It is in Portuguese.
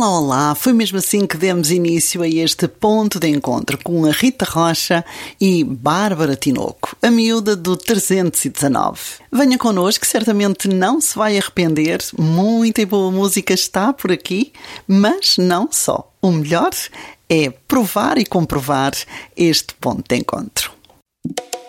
Olá, olá! Foi mesmo assim que demos início a este ponto de encontro com a Rita Rocha e Bárbara Tinoco, a miúda do 319. Venha connosco que certamente não se vai arrepender, muita e boa música está por aqui, mas não só. O melhor é provar e comprovar este ponto de encontro.